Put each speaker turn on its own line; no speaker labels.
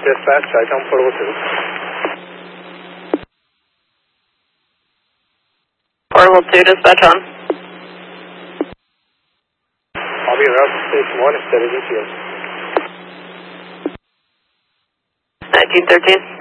Dispatch, Chi-Town Portable 2.
Portable 2, dispatch on.
I'll be around Station 1 instead of DCS.
1913.